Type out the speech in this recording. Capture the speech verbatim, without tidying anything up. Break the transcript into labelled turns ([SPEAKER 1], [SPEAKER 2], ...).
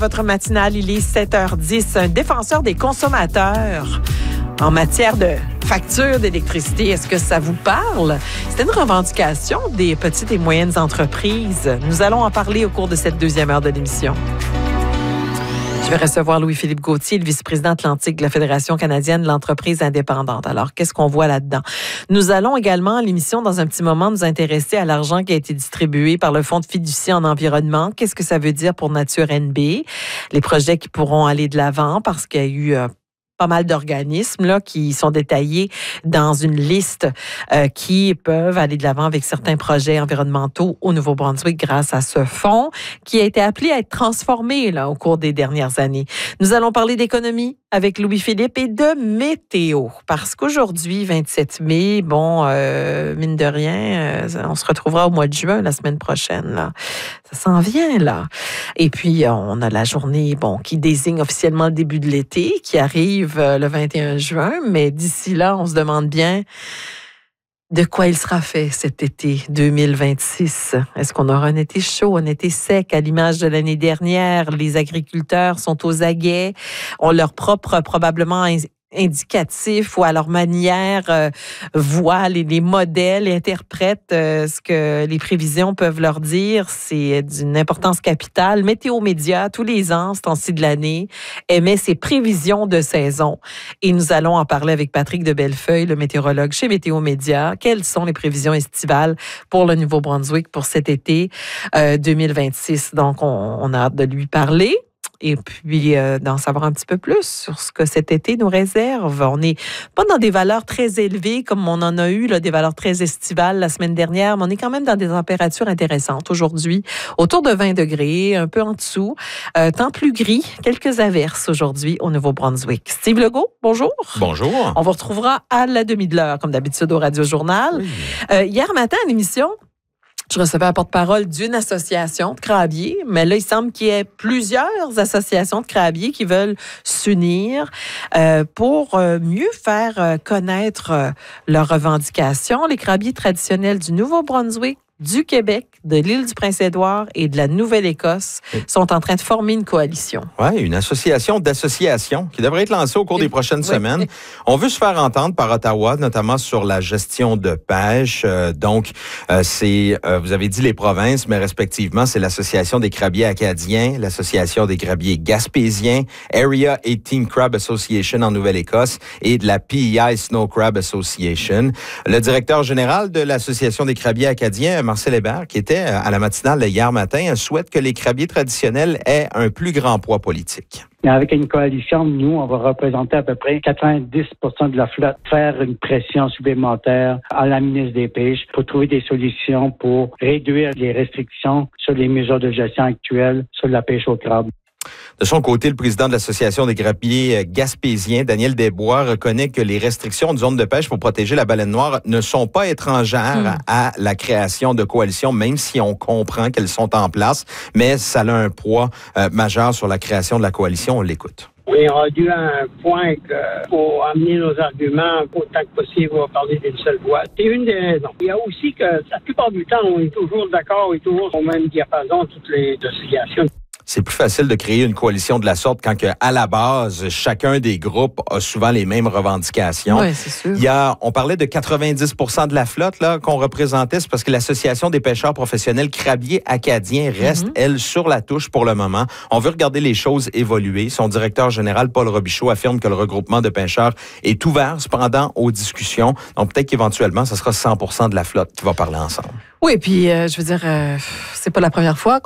[SPEAKER 1] Votre matinale, il est sept heures dix. Un défenseur des consommateurs en matière de facture d'électricité, est-ce que ça vous parle? C'est une revendication des petites et moyennes entreprises. Nous allons en parler au cours de cette deuxième heure de l'émission. Je vais recevoir Louis-Philippe Gauthier, le vice-président atlantique de la Fédération canadienne de l'entreprise indépendante. Alors, qu'est-ce qu'on voit là-dedans? Nous allons également, à l'émission, dans un petit moment, nous intéresser à l'argent qui a été distribué par le Fonds de fiducie en environnement. Qu'est-ce que ça veut dire pour Nature N B? Les projets qui pourront aller de l'avant parce qu'il y a eu euh, pas mal d'organismes là, qui sont détaillés dans une liste euh, qui peuvent aller de l'avant avec certains projets environnementaux au Nouveau-Brunswick grâce à ce fonds qui a été appelé à être transformé là, au cours des dernières années. Nous allons parler d'économie avec Louis-Philippe et de météo parce qu'aujourd'hui, vingt-sept mai, bon, euh, mine de rien, euh, on se retrouvera au mois de juin la semaine prochaine. Là. Ça s'en vient, là. Et puis, on a la journée bon, qui désigne officiellement le début de l'été, qui arrive le vingt et un juin, mais d'ici là, on se demande bien de quoi il sera fait cet été deux mille vingt-six. Est-ce qu'on aura un été chaud, un été sec à l'image de l'année dernière? Les agriculteurs sont aux aguets, ont leur propre, probablement, indicatifs ou à leur manière euh, voient les, les modèles et interprètent euh, ce que les prévisions peuvent leur dire. C'est d'une importance capitale. Météo Média, tous les ans, ce temps-ci de l'année, émet ses prévisions de saison. Et nous allons en parler avec Patrick de Bellefeuille, le météorologue chez Météo Média. Quelles sont les prévisions estivales pour le Nouveau-Brunswick pour cet été euh, deux mille vingt-six? Donc, on, on a hâte de lui parler. Et puis, euh, d'en savoir un petit peu plus sur ce que cet été nous réserve. On n'est pas dans des valeurs très élevées comme on en a eu, là, des valeurs très estivales la semaine dernière, mais on est quand même dans des températures intéressantes aujourd'hui, autour de vingt degrés, un peu en dessous. Euh, temps plus gris, quelques averses aujourd'hui au Nouveau-Brunswick. Steve Legault, bonjour.
[SPEAKER 2] Bonjour.
[SPEAKER 1] On vous retrouvera à la demi de l'heure, comme d'habitude, au Radio Journal. Oui. Euh, hier matin, à l'émission, je recevais un porte-parole d'une association de crabiers, mais là, il semble qu'il y ait plusieurs associations de crabiers qui veulent s'unir euh, pour euh, mieux faire euh, connaître euh, leurs revendications. Les crabiers traditionnels du Nouveau-Brunswick, du Québec, de l'île du Prince-Édouard et de la Nouvelle-Écosse sont en train de former une coalition.
[SPEAKER 2] Oui, une association d'associations qui devrait être lancée au cours des prochaines oui. semaines. On veut se faire entendre par Ottawa, notamment sur la gestion de pêche. Euh, donc, euh, c'est, euh, vous avez dit les provinces, mais respectivement, c'est l'Association des crabiers acadiens, l'Association des crabiers gaspésiens, Area eighteen Crab Association en Nouvelle-Écosse et de la P E I Snow Crab Association. Le directeur général de l'Association des crabiers acadiens, Marcel Hébert, qui était à la matinale hier matin, souhaite que les crabiers traditionnels aient un plus grand poids politique.
[SPEAKER 3] Avec une coalition, nous, on va représenter à peu près quatre-vingt-dix pour cent de la flotte, faire une pression supplémentaire à la ministre des Pêches pour trouver des solutions pour réduire les restrictions sur les mesures de gestion actuelles sur la pêche au crabe.
[SPEAKER 2] De son côté, le président de l'Association des crabiers gaspésiens, Daniel Desbois, reconnaît que les restrictions de zone de pêche pour protéger la baleine noire ne sont pas étrangères mmh. à la création de coalitions, même si on comprend qu'elles sont en place, mais ça a un poids euh, majeur sur la création de la coalition. On l'écoute.
[SPEAKER 4] Oui, on a dû à un point qu'il faut amener nos arguments autant que possible, on va parler d'une seule voix. C'est une des raisons. Il y a aussi que la plupart du temps, on est toujours d'accord et toujours au même diapason, toutes les associations.
[SPEAKER 2] C'est plus facile de créer une coalition de la sorte quand que, à la base, chacun des groupes a souvent les mêmes revendications.
[SPEAKER 1] Oui, c'est sûr.
[SPEAKER 2] Il y a, on parlait de quatre-vingt-dix pour cent de la flotte là qu'on représentait, c'est parce que l'Association des pêcheurs professionnels crabiers acadiens reste, mm-hmm. elle, sur la touche pour le moment. On veut regarder les choses évoluer. Son directeur général, Paul Robichaud, affirme que le regroupement de pêcheurs est ouvert cependant aux discussions. Donc peut-être qu'éventuellement, ce sera cent pour cent de la flotte qui va parler ensemble.
[SPEAKER 1] Oui, puis euh, je veux dire, euh, c'est pas la première fois